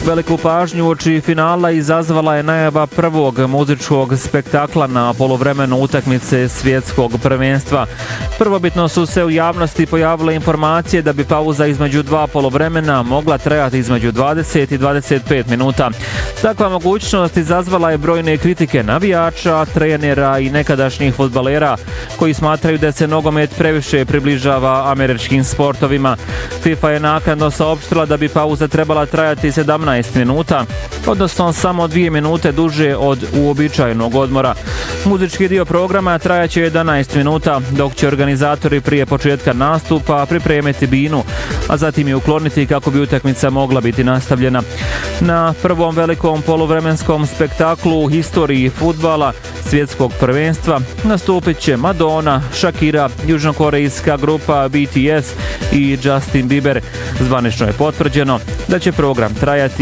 Veliku pažnju uoči finala izazvala je najava prvog muzičkog spektakla na poluvremenu utakmice svjetskog prvenstva. Prvobitno su se u javnosti pojavile informacije da bi pauza između dva poluvremena mogla trajati između 20 i 25 minuta. Takva mogućnost izazvala je brojne kritike navijača, trenera i nekadašnjih fudbalera koji smatraju da se nogomet previše približava američkim sportovima. FIFA je naknadno saopštila da bi pauza trebala trajati 17 minuta, odnosno samo 2 minute duže od uobičajenog odmora. Muzički dio programa trajaće 11 minuta, dok će organizatori prije početka nastupa pripremiti binu, a zatim je ukloniti kako bi utakmica mogla biti nastavljena. Na prvom velikom poluvremenskom spektaklu u historiji fudbala svjetskog prvenstva nastupit će Madonna, Shakira, južnokorejska grupa BTS i Justin Bieber. Zvanično je potvrđeno da će program trajati